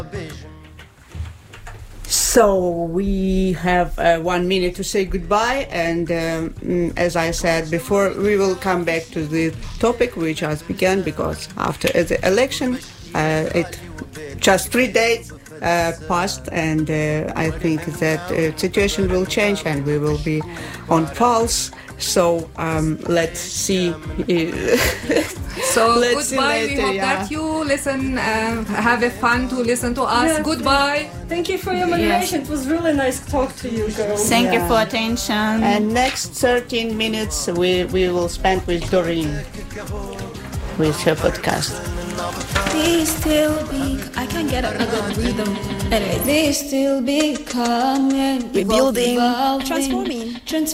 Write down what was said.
So we have 1 minute to say goodbye, and as I said before, we will come back to the topic which has begun, because after the election, it just 3 days passed, and I think that situation will change and we will be on pulse. So let's see. So Let's see goodbye. later, We hope that you listen, have a fun to listen to us. Yeah. Goodbye. Thank you for your moderation. It was really nice to talk to you girls. Thank you for attention. And next 13 minutes we will spend with Doreen, with her podcast. Be still be. I can't get a good rhythm. Anyway. Be still becoming. Rebuilding. Transforming.